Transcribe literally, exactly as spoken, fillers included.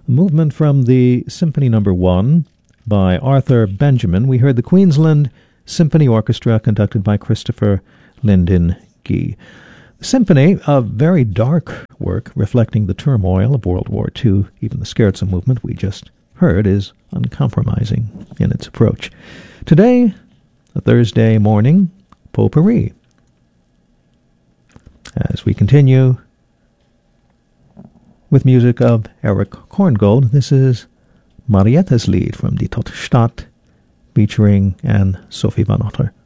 movement from the Symphony Number One by Arthur Benjamin. We heard the Queensland Symphony Orchestra conducted by Christopher Lyndon Gee. The symphony, a very dark work reflecting the turmoil of World War Two. Even the scherzo movement we just heard is uncompromising in its approach. Today, a Thursday morning, potpourri. As we continue with music of Eric Korngold, this is Marietta's Lied from Die Tote Stadt, featuring Anne-Sophie van Otter.